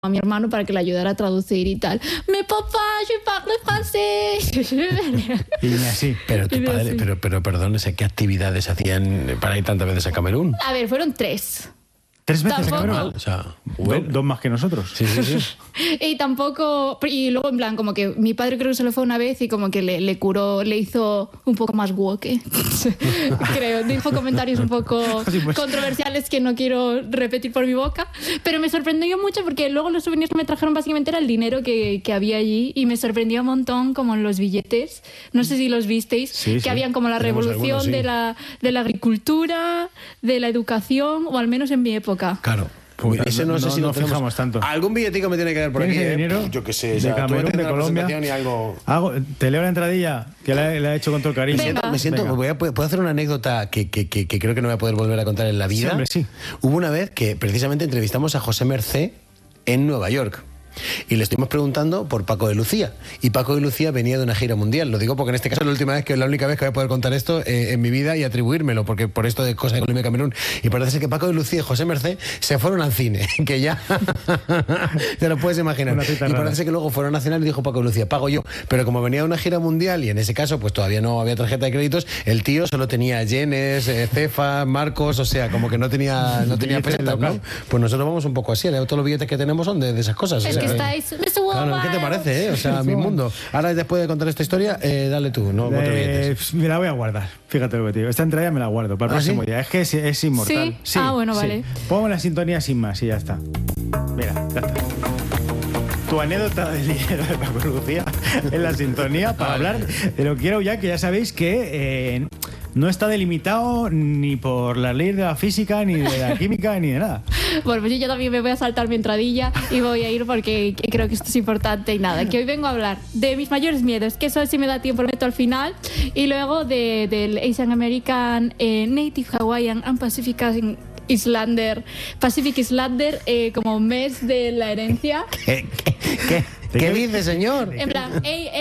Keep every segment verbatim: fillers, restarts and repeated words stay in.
a mi hermano para que le ayudara a traducir y tal. Mi papá, je parle français. Y así. Pero tu Y padre, así. pero, pero perdón, ¿qué actividades hacían para ir tantas veces a Camerún? A ver, fueron tres. Tres veces a Tampoco. Camerún. O sea, Do- bueno. Dos más que nosotros. Sí, sí, sí. Y tampoco, y luego en plan, como que mi padre creo que se lo fue una vez y como que le, le curó, le hizo un poco más woke. Creo, dijo comentarios un poco Sí, pues. controversiales que no quiero repetir por mi boca, pero me sorprendió mucho porque luego los souvenirs que me trajeron básicamente era el dinero que, que había allí y me sorprendió un montón como en los billetes, no sé si los visteis, Sí, que sí. habían como la Tenemos revolución algunos, sí. de, la, de la agricultura, de la educación, o al menos en mi época. Claro. Pues Ese no, no- sé no si lo nos tenemos. fijamos tanto. Algún billetico me tiene que dar por aquí. ¿Tienes ese ¿eh? dinero? Yo qué sé. De o sea, tú Camerún, metes de la Colombia. presentación y algo. Hago, te leo la entradilla que la, la he hecho con todo el cariño. Me siento, me siento- Venga. voy a- puedo hacer una anécdota que, que, que, que creo que no voy a poder volver a contar en la vida. Sí, hombre, sí. Hubo una vez que precisamente entrevistamos a José Mercé en Nueva York. Y le estuvimos preguntando por Paco de Lucía. Y Paco de Lucía venía de una gira mundial. Lo digo porque en este caso es la última vez que es la única vez que voy a poder contar esto eh, en mi vida y atribuírmelo, porque por esto de cosas de Colombia y Camerún. Y parece ser que Paco de Lucía y José Mercé se fueron al cine, que ya te lo puedes imaginar. Una cita Y rara. parece que luego fueron a cenar y dijo Paco de Lucía, pago yo. Pero como venía de una gira mundial y en ese caso pues todavía no había tarjeta de créditos, el tío solo tenía yenes, eh, cefas, marcos, o sea, como que no tenía, no tenía Billetes pesetas, ¿no? local. Pues nosotros vamos un poco así, ¿eh? Todos los billetes que tenemos son de, de esas cosas. Es o que sea, estáis... Claro, ¿qué te parece, eh? O sea, mi mundo. Ahora, después de contar esta historia, eh, dale tú, no cuatro Eh, billetes. me la voy a guardar. Fíjate lo que te digo. Esta entradilla me la guardo para el ¿Ah, próximo sí? día. Es que es, es inmortal. ¿Sí? Ah, bueno, vale. Pongo la sintonía sin más y ya está. Mira, ya está. Tu anécdota del dinero de Paco Lucía en la sintonía para Vale. hablar de lo que quiero ya, que ya sabéis que eh, no está delimitado ni por la ley de la física, ni de la química, ni de nada. Bueno, pues yo también me voy a saltar mi entradilla y voy a ir porque creo que esto es importante y nada, que hoy vengo a hablar de mis mayores miedos, que eso sí me da tiempo, lo meto al final, y luego de, del Asian American, eh, Native Hawaiian and Pacific Islander, Pacific Islander eh, como mes de la herencia. ¿Qué, qué, qué, qué dice, señor? En plan,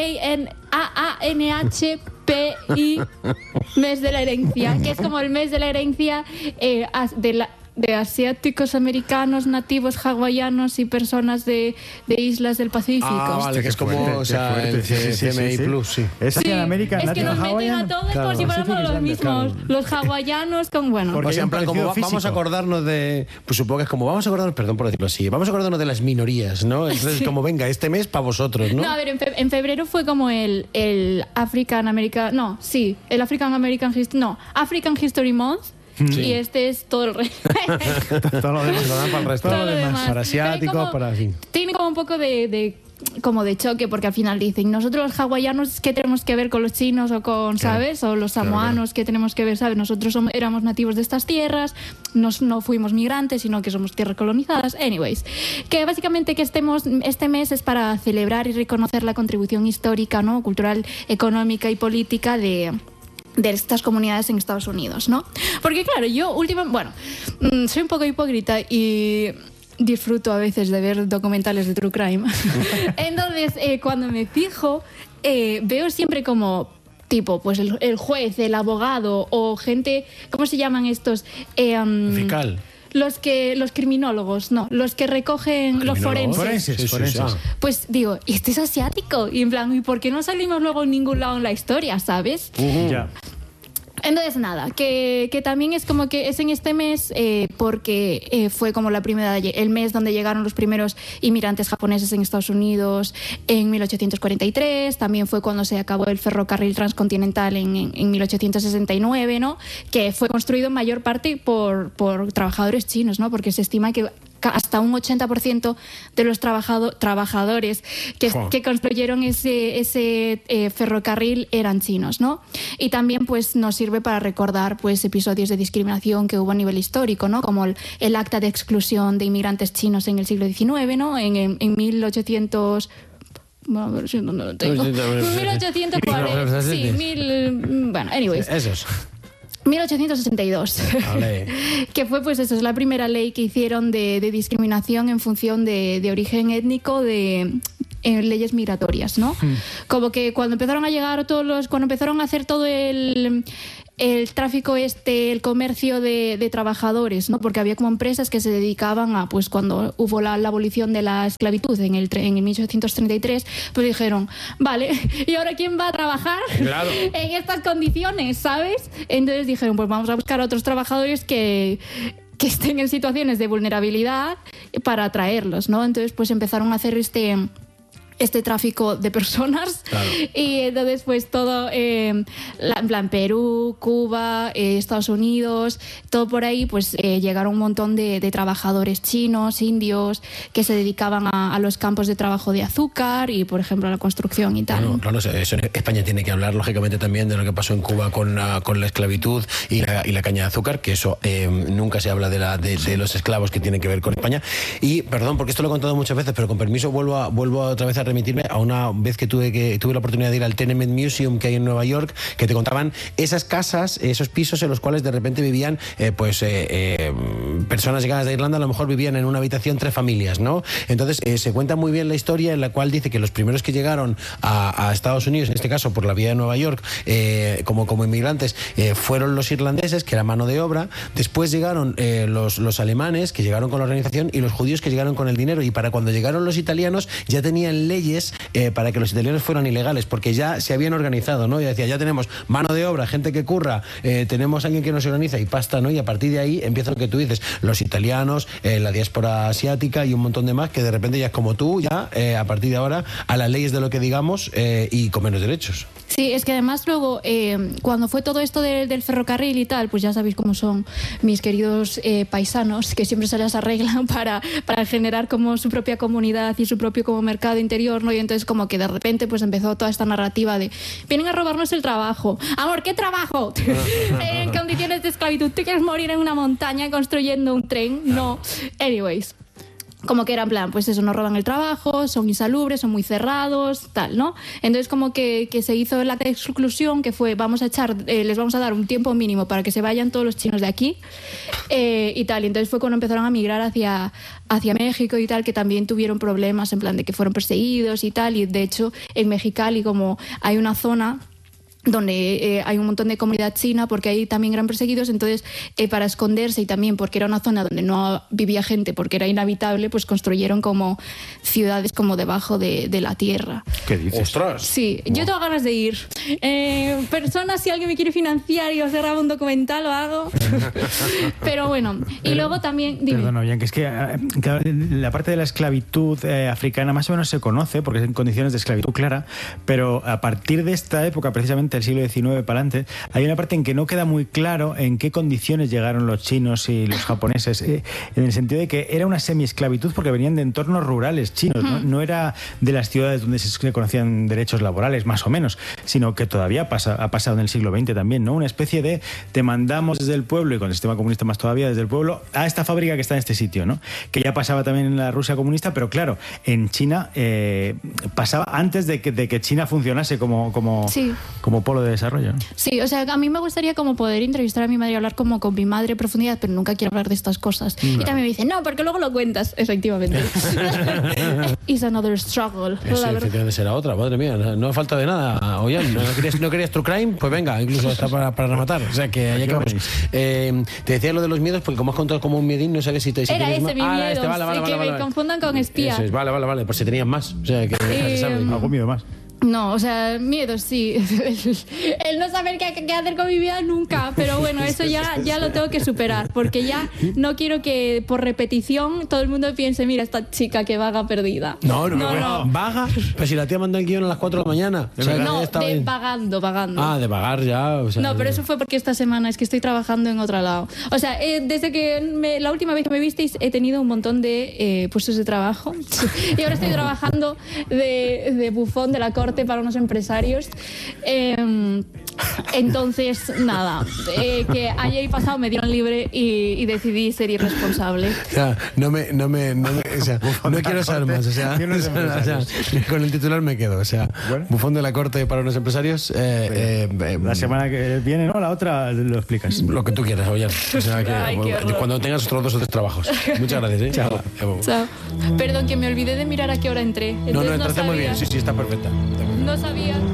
A A N H P I, mes de la herencia, que es como el mes de la herencia eh, as- de, la, de asiáticos, americanos, nativos, hawaianos y personas de, de islas del Pacífico. Ah, vale, que es como, Fuerte, o qué sea, fuerte. el Sí, sí, sí, C M I sí, sí. Plus, sí. Es Sí, Asian American, es que Native nos meten Hawaiian. a todos Claro. como si fuéramos Pacific los Islander, mismos. claro. Los hawaianos con, bueno... Porque O sea, hay en un plan, como va- parecido vamos a físico. acordarnos de. Pues supongo que es como vamos a acordarnos, perdón por decirlo así, vamos a acordarnos de las minorías, ¿no? Entonces, Sí. como venga, este mes para vosotros, ¿no? No, a ver, en, fe- en febrero fue como el, el African American... No, sí, el African American History... No, African History Month. Sí. Y este es todo el resto. Todo lo demás. Lo dan para el resto. Todo lo demás. Para asiáticos, Pero hay como- para así. Tiene como un poco de, de como de choque porque al final dicen nosotros los hawaianos qué tenemos que ver con los chinos o con, ¿sabes? O los samoanos qué tenemos que ver, ¿sabes? Nosotros somos, éramos nativos de estas tierras, nos, no fuimos migrantes sino que somos tierras colonizadas. Anyways, que básicamente que estemos este mes es para celebrar y reconocer la contribución histórica, ¿no? Cultural, económica y política de de estas comunidades en Estados Unidos, ¿no? Porque claro, yo últimamente, bueno, mm, soy un poco hipócrita y disfruto a veces de ver documentales de true crime. Entonces, eh, cuando me fijo, eh, veo siempre como tipo, pues el, el juez, el abogado o gente, ¿cómo se llaman estos? Eh, um, Fiscal. Los que, los criminólogos, no, los que recogen los ¿Criminólogos? forenses. Forenses, Sí, sí, forenses. sí. Pues digo, este es asiático. Y en plan, ¿y por qué no salimos luego en ningún lado en la historia, sabes? Ya. Entonces, nada, que, que también es como que es en este mes eh, porque eh, fue como la primera, el mes donde llegaron los primeros inmigrantes japoneses en Estados Unidos en mil ochocientos cuarenta y tres, también fue cuando se acabó el ferrocarril transcontinental en, en, en mil ochocientos sesenta y nueve, ¿no? Que fue construido en mayor parte por, por trabajadores chinos, ¿no? Porque se estima que hasta un ochenta por ciento de los trabajado, trabajadores que, Fua. que construyeron ese, ese eh, ferrocarril eran chinos, ¿no? Y también pues nos sirve para recordar pues episodios de discriminación que hubo a nivel histórico, ¿no? Como el, el acta de exclusión de inmigrantes chinos en el siglo diecinueve, ¿no? En, en, en mil ochocientos... Bueno, a ver si dónde lo tengo. mil ochocientos cuarenta, sí, mil... Bueno, anyways. Esos. mil ochocientos sesenta y dos. Vale. Que fue, pues eso, es la primera ley que hicieron de, de discriminación en función de, de origen étnico de eh, leyes migratorias, ¿no? Como que cuando empezaron a llegar todos los... Cuando empezaron a hacer todo el... el tráfico este, el comercio de, de trabajadores, ¿no? Porque había como empresas que se dedicaban a, pues cuando hubo la, la abolición de la esclavitud en el, en el mil ochocientos treinta y tres, pues dijeron, vale, ¿y ahora quién va a trabajar Claro. en estas condiciones, ¿sabes? Entonces dijeron, pues vamos a buscar a otros trabajadores que... que estén en situaciones de vulnerabilidad para atraerlos, ¿no? Entonces, pues empezaron a hacer este... este tráfico de personas. Claro. Y entonces pues todo eh, la, en plan Perú, Cuba, eh, Estados Unidos, todo por ahí, pues eh, llegaron un montón de, de trabajadores chinos, indios, que se dedicaban a, a los campos de trabajo de azúcar y, por ejemplo, a la construcción y tal. Claro, claro, eso, España tiene que hablar lógicamente también de lo que pasó en Cuba con, uh, con la esclavitud y la, y la caña de azúcar, que eso eh, nunca se habla de, la, de, de los esclavos que tienen que ver con España. Y perdón, porque esto lo he contado muchas veces, pero con permiso vuelvo, a, vuelvo a otra vez a remitirme a una vez que tuve que tuve la oportunidad de ir al Tenement Museum que hay en Nueva York, que te contaban esas casas, esos pisos en los cuales de repente vivían eh, pues eh, eh, personas llegadas de Irlanda, a lo mejor vivían en una habitación tres familias, ¿no? Entonces eh, se cuenta muy bien la historia en la cual dice que los primeros que llegaron a, a Estados Unidos, en este caso por la vía de Nueva York, eh, como, como inmigrantes, eh, fueron los irlandeses, que era mano de obra. Después llegaron eh, los, los alemanes, que llegaron con la organización, y los judíos, que llegaron con el dinero. Y para cuando llegaron los italianos ya tenían leyes Eh, para que los italianos fueran ilegales, porque ya se habían organizado, ¿no? Y decía, ya tenemos mano de obra, gente que curra, eh, tenemos alguien que nos organiza y pasta, ¿no? Y a partir de ahí empieza lo que tú dices, los italianos, eh, la diáspora asiática y un montón de más, que de repente ya es como tú, ya eh, a partir de ahora a las leyes de lo que digamos eh, y con menos derechos. Sí, es que además luego, eh, cuando fue todo esto de, del ferrocarril y tal, pues ya sabéis cómo son mis queridos eh, paisanos, que siempre se las arreglan para, para generar como su propia comunidad y su propio como mercado interior, ¿no? Y entonces como que de repente pues empezó toda esta narrativa de vienen a robarnos el trabajo. Amor, ¿qué trabajo? En condiciones de esclavitud. ¿Tú quieres morir en una montaña construyendo un tren? No. Anyways. Como que era en plan, pues eso, nos roban el trabajo, son insalubres, son muy cerrados, tal, ¿no? Entonces como que, que se hizo la exclusión, que fue, vamos a echar, eh, les vamos a dar un tiempo mínimo para que se vayan todos los chinos de aquí eh, y tal. Y entonces fue cuando empezaron a migrar hacia, hacia México y tal, que también tuvieron problemas en plan de que fueron perseguidos y tal. Y de hecho en Mexicali, como hay una zona donde eh, hay un montón de comunidad china, porque ahí también eran perseguidos, entonces eh, para esconderse y también porque era una zona donde no vivía gente, porque era inhabitable, pues construyeron como ciudades como debajo de, de la tierra. ¿Qué dices? ¡Ostras! Sí, yo tengo ganas de ir. Eh, personas, si alguien me quiere financiar y os grabo un documental, lo hago. Pero bueno, y Pero, luego también... Dime. Perdona, Bianca, es que eh, claro, la parte de la esclavitud eh, africana más o menos se conoce, porque es en condiciones de esclavitud clara, pero a partir de esta época, precisamente el siglo diecinueve para adelante, hay una parte en que no queda muy claro en qué condiciones llegaron los chinos y los japoneses, eh, en el sentido de que era una semi-esclavitud porque venían de entornos rurales chinos, ¿no? No era de las ciudades donde se conocían derechos laborales, más o menos, sino que todavía pasa, ha pasado en el siglo veinte también, ¿no? Una especie de te mandamos desde el pueblo, y con el sistema comunista más todavía, desde el pueblo a esta fábrica que está en este sitio, ¿no? Que ya pasaba también en la Rusia comunista, pero claro, en China eh, pasaba antes de que, de que China funcionase como, como, Sí. como polo de desarrollo, ¿no? Sí, o sea, a mí me gustaría como poder entrevistar a mi madre y hablar como con mi madre en profundidad, pero nunca quiero hablar de estas cosas. Vale. Y también me dice, no, porque luego lo cuentas. Efectivamente. It's another struggle. Sí, La verdad. efectivamente será otra, madre mía, no, no falta de nada. Oye, ¿no querías, no querías True Crime? Pues venga, incluso está para, para rematar. O sea, que allá que vamos. Eh, te decía lo de los miedos, porque como has contado como un miedín, no sabes si te... Si Era tienes ese más. mi Ah, miedo, este, vale, vale, sí, vale, que vale, me vale. confundan con espía. Eso es, vale, vale, vale, pues si tenías más. O sea, que nunca se sabe. Eh, Algo miedo más. No, o sea, miedo sí. El no saber qué, qué hacer con mi vida nunca. Pero bueno, eso ya, ya lo tengo que superar. Porque ya no quiero que por repetición todo el mundo piense, mira, esta chica que vaga perdida. No, no, no. no. Vaga, pero si la tía mandó el guión a las cuatro de la mañana. O sea, que No, ya estaba de bien. vagando, vagando. Ah, de vagar ya. O sea, No, pero eso fue porque esta semana es que estoy trabajando en otro lado. O sea, eh, desde que me- la última vez que me visteis he tenido un montón de eh, puestos de trabajo. Y ahora estoy trabajando de, de bufón de la corte para unos empresarios. Eh, entonces, nada, eh, que ayer pasado me dieron libre y, y decidí ser irresponsable. O sea, no me, no me, no me, o sea, no quiero saber más, o sea, Y unos o sea, empresarios. con el titular me quedo, o sea, Bueno. bufón de la corte para unos empresarios, eh, eh, eh, La semana que viene, ¿no? La otra lo explicas. lo que tú quieras, oye, o sea, que Ay, qué horror. cuando tengas otros dos o tres trabajos. Muchas gracias, ¿eh? Chao. Chao. Perdón, que me olvidé de mirar a qué hora entré. No, no, Entonces entraste muy sabía- bien, sí, sí, está perfecta. No sabía.